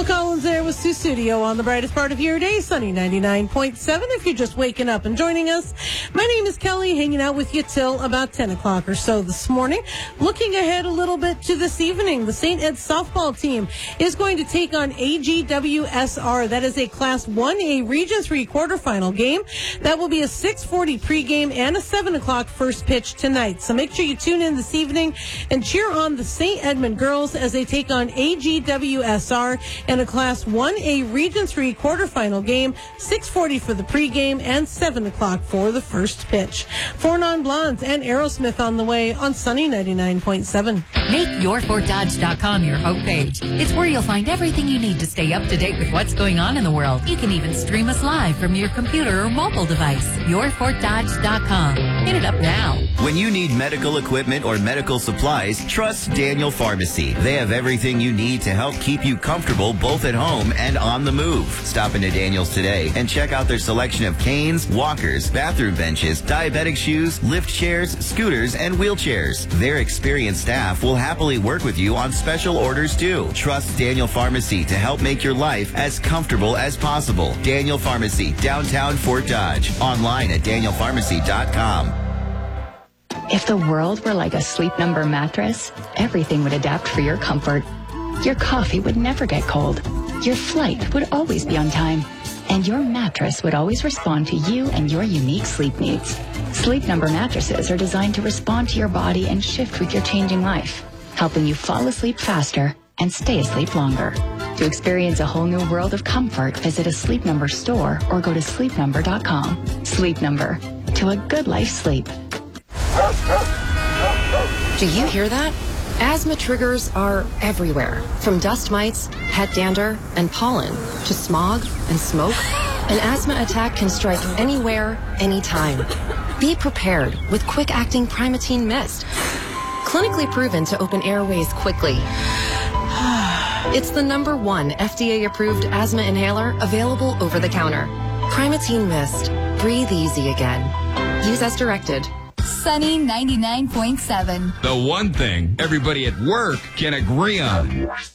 Collins there with Sioux Studio on the brightest part of your day, sunny 99.7. If you're just waking up and joining us, my name is Kelly, hanging out with you till about 10 o'clock or so this morning. Looking ahead a little bit to this evening, the St. Ed softball team is going to take on AGWSR. That is a Class 1A Region 3 quarterfinal game. That will be a 6:40 pregame and a 7 o'clock first pitch tonight. So make sure you tune in this evening and cheer on the St. Edmund girls as they take on AGWSR in a Class 1A Region 3 quarterfinal game, 6:40 for the pregame and 7 o'clock for the first pitch. Four Non-Blondes and Aerosmith on the way on Sunny 99.7. Make YourFortDodge.com your homepage. It's where you'll find everything you need to stay up to date with what's going on in the world. You can even stream us live from your computer or mobile device. YourFortDodge.com. Hit it up now. When you need medical equipment or medical supplies, trust Daniel Pharmacy. They have everything you need to help keep you comfortable both at home and on the move. Stop into Daniel's today and check out their selection of canes, walkers, bathroom benches, diabetic shoes, lift chairs, scooters, and wheelchairs. Their experienced staff will happily work with you on special orders too. Trust Daniel Pharmacy to help make your life as comfortable as possible. Daniel Pharmacy, downtown Fort Dodge. Online at danielpharmacy.com. If the world were like a Sleep Number mattress, everything would adapt for your comfort. Your coffee would never get cold. Your flight would always be on time. And your mattress would always respond to you and your unique sleep needs. Sleep Number mattresses are designed to respond to your body and shift with your changing life, helping you fall asleep faster and stay asleep longer. To experience a whole new world of comfort, visit a Sleep Number store or go to sleepnumber.com. Sleep Number. To a good life sleep. Do you hear that? Asthma triggers are everywhere, from dust mites, pet dander, and pollen, to smog and smoke. An asthma attack can strike anywhere, anytime. Be prepared with quick-acting Primatene Mist. Clinically proven to open airways quickly. It's the #1 FDA-approved asthma inhaler available over the counter. Primatene Mist. Breathe easy again. Use as directed. Sunny 99.7. The one thing everybody at work can agree on.